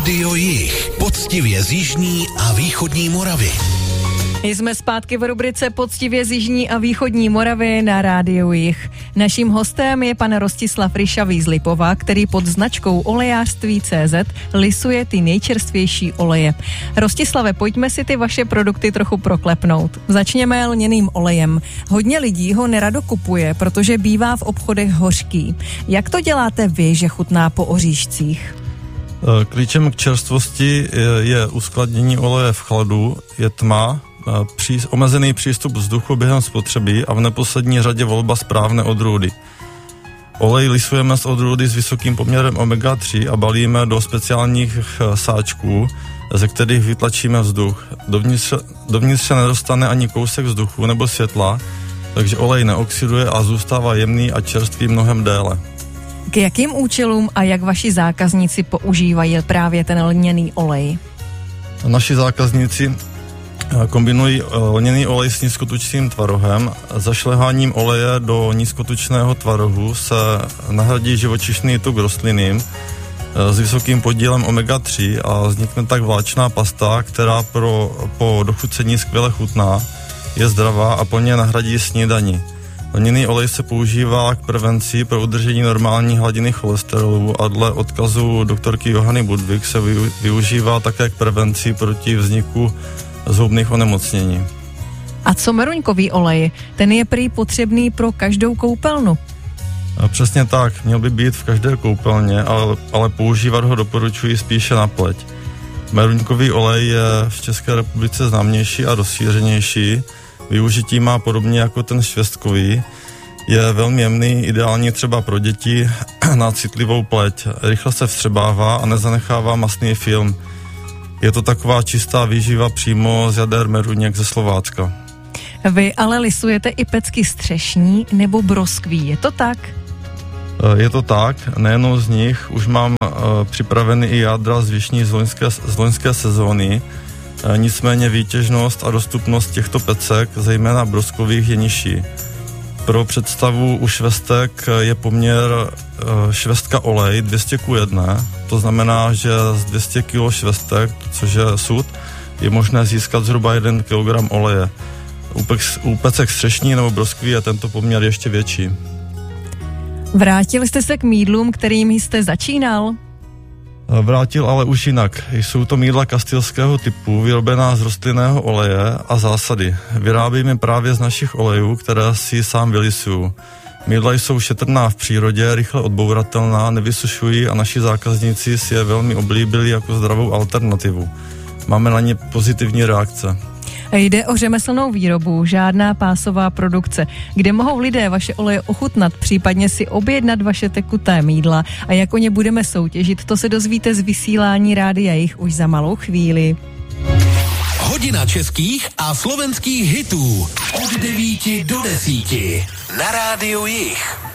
Rádio Jih, poctivě z jižní a východní Moravy. Jsme zpátky v rubrice Poctivě z jižní a východní Moravy na Rádiu Jih. Naším hostem je pan Rostislav Ryšavý z Lipova, který pod značkou Olejářství.cz lisuje ty nejčerstvější oleje. Rostislave, pojďme si ty vaše produkty trochu proklepnout. Začněme lněným olejem. Hodně lidí ho nerado kupuje, protože bývá v obchodech hořký. Jak to děláte vy, že chutná po oříšcích? Klíčem k čerstvosti je uskladnění oleje v chladu, je tma, omezený přístup vzduchu během spotřeby a v neposlední řadě volba správné odrůdy. Olej lisujeme z odrůdy s vysokým poměrem omega-3 a balíme do speciálních sáčků, ze kterých vytlačíme vzduch. Dovnitř se nedostane ani kousek vzduchu nebo světla, takže olej neoxiduje a zůstává jemný a čerstvý mnohem déle. K jakým účelům a jak vaši zákazníci používají právě ten lněný olej? Naši zákazníci kombinují lněný olej s nízkotučným tvarohem. Zašleháním oleje do nízkotučného tvarohu se nahradí živočišný tuk rostlinným s vysokým podílem omega-3 a vznikne tak vláčná pasta, která po dochucení skvěle chutná, je zdravá a plně nahradí snídani. Lněný olej se používá k prevenci pro udržení normální hladiny cholesterolu a dle odkazu doktorky Johany Budwig se využívá také k prevenci proti vzniku zhoubných onemocnění. A co meruňkový olej? Ten je prý potřebný pro každou koupelnu. Přesně tak, měl by být v každé koupelně, ale používat ho doporučuji spíše na pleť. Meruňkový olej je v České republice známější a rozšířenější. Využití má podobně jako ten švestkový. Je velmi jemný, ideální třeba pro děti na citlivou pleť. Rychle se vstřebává a nezanechává mastný film. Je to taková čistá výživa přímo z jader meruněk ze Slovácka. Vy ale lisujete i pecky střešní nebo broskví, je to tak? Je to tak, nejenom z nich. Už mám připraveny i jádra z višní z loňské sezóny. Nicméně výtěžnost a dostupnost těchto pecek, zejména broskových, je nižší. Pro představu u švestek je poměr švestka olej 200:1, to znamená, že z 200 kg švestek, což je sud, je možné získat zhruba 1 kg oleje. U pecek střešní nebo broskví je tento poměr ještě větší. Vrátili jste se k mýdlům, kterým jste začínal? Vrátil, ale už jinak. Jsou to mýdla kastilského typu, vyrobená z rostlinného oleje a zásady. Vyrábím je právě z našich olejů, které si sám vylisuju. Mýdla jsou šetrná v přírodě, rychle odbouratelná, nevysušují a naši zákazníci si je velmi oblíbili jako zdravou alternativu. Máme na ně pozitivní reakce. Jde o řemeslnou výrobu, žádná pásová produkce. Kde mohou lidé vaše oleje ochutnat, případně si objednat vaše tekuté mýdla a jak o ně budeme soutěžit, to se dozvíte z vysílání Rádia Jih už za malou chvíli. Hodina českých a slovenských hitů od 9 do 10 na Rádiu Jih.